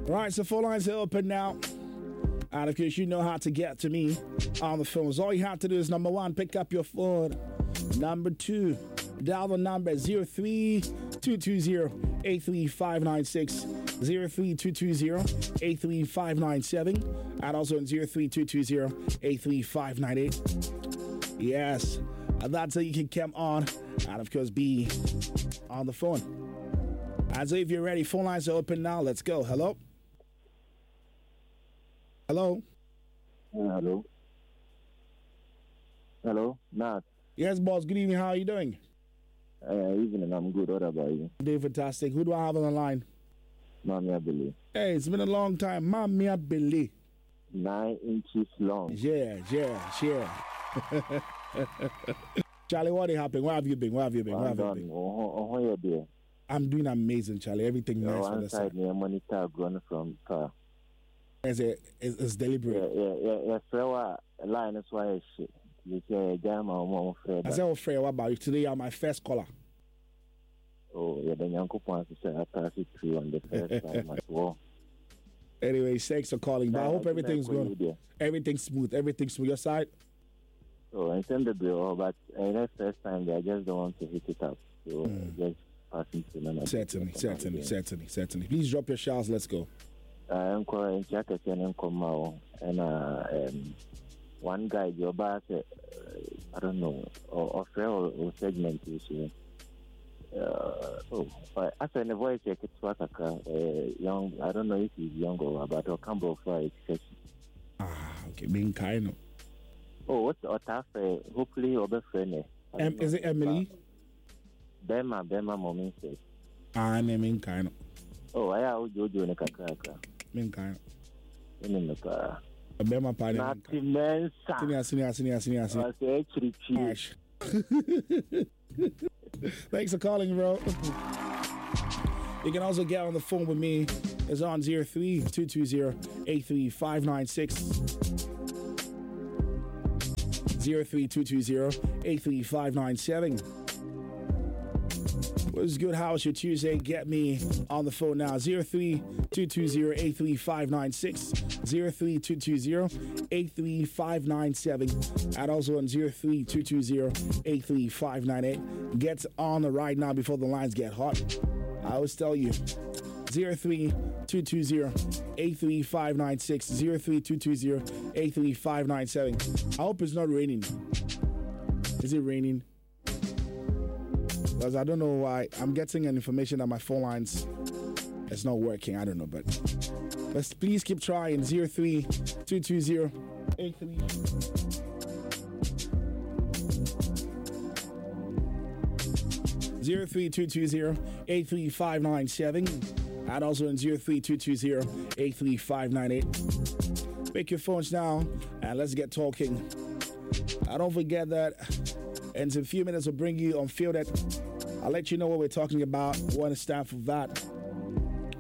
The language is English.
Right, so phone lines are open now. And of course, you know how to get to me on the phones. All you have to do is number one, pick up your phone. Number two, dial the number 03-220-83596, 03-220-83597, and also on 03-220-83598. Yes, and that's how you can come on and of course be on the phone. And so if you're ready, phone lines are open now. Let's go. Hello? Hello? Hello? Hello? Nat? Yes, boss. Good evening. How are you doing? Evening. I'm good. What about you? Doing fantastic. Who do I have on the line? Mamia Billy. Hey, it's been a long time. Mamia Billy. 9 inches long. Yeah. Charlie, what happened? Where have you been? I'm doing amazing, Charlie. Everything nice for the side. One monitor grown from car. It's deliberate. Yeah. So line is why shit. You say jam or Fred. I said, Fred, what about you? Today you are my first caller. Oh, yeah, the young couple wants to say I pass it through on the first time as well. Anyway, thanks for calling. But I hope everything's good. Everything's smooth. Your side? Oh, I send the bill, but the first time I just don't want to hit it up. So just passing to another. Certainly. Please drop your showers. Let's go. I'm calling Jacket and Komao and one guy, your boss, I don't know, or segment issue. I said, the voice check it's what young. I don't know if he's young or but or come for it. Okay, being kind. Oh, what's the tough? Hopefully, your best friend. Is it Emily? Bema, mommy says. I'm mean kind. Oh, I have Jojo in a cracker. Mean kind. In the car. Bema party. Not immense. Thanks for calling, bro. You can also get on the phone with me. It's on 03-220-83596. 03-220-83597. What's good? How's your Tuesday? Get me on the phone now. 03-220-83596. 03-220-83597. And also on 03-220-83598. Get on the ride now before the lines get hot. I always tell you. 03-220-83596. 03-220-83597. I hope it's not raining. Is it raining? Because I don't know why. I'm getting an information that my phone lines is not working. I don't know, but let's please keep trying. 03-220-83597 and also in 03-220-83598. Pick your phones now and let's get talking. I don't forget that in a few minutes we'll bring you on Field It. I'll let you know what we're talking about. What to stand for that.